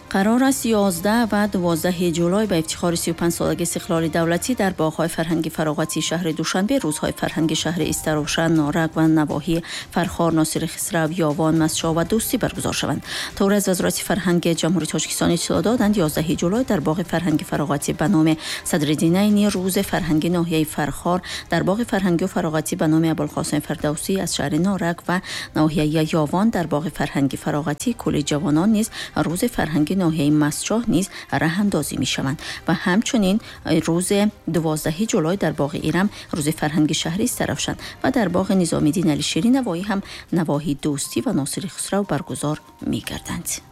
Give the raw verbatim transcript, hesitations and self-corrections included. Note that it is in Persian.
قرار است یازده و دوازده جولای به افتخار سی و پنج سالگی استقلال دولتی در باغ‌های فرهنگی فراغتی شهر دوشنبه روزهای فرهنگی شهر استروشن، نارک و نواحی فرخار، ناصر خسرو، یاوان، مسجد و دوستی برگزار شوند. طور از وزارت فرهنگ جمهوری تاجیکستان اطلاع دادند یازده جولای در باغ فرهنگی فراغتی به نام صدرالدین عینی، روز فرهنگی ناحیه فرخار در باغ فرهنگی و فراغتی به نام ابوالقاسم فردوسی از شهر نارک و ناحیه یاوان در باغ فرهنگی فراغتی کولی جوانان نیز روز فرهنگی ناحیه مسجد نیز راه اندازی می شوند و همچنین روز دوازده جولای در باغ ایرم روز فرهنگی شهری استروشن و در باغ نظامی الدین علی شیری نواحی هم نواحی دوستی و ناصر خسرو برگزار می گردند.